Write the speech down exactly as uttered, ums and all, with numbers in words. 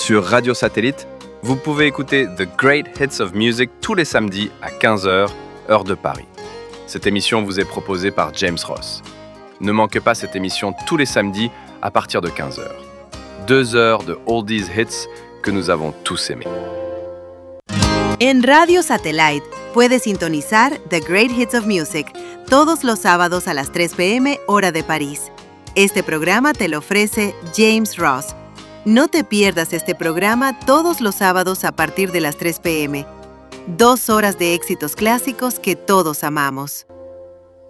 Sur Radio Satellite, vous pouvez écouter The Great Hits of Music tous les samedis à quinze heures, heure de Paris. Cette émission vous est proposée par James Ross. Ne manquez pas cette émission tous les samedis à partir de quinze heures. Deux heures de oldies hits que nous avons tous aimés. En Radio Satellite puedes sintonizar The Great Hits of Music todos los sábados a las tres p.m. hora de París. Este programa te lo ofrece James Ross. No te pierdas este programa todos los sábados a partir de las tres p.m. Dos horas de éxitos clásicos que todos amamos.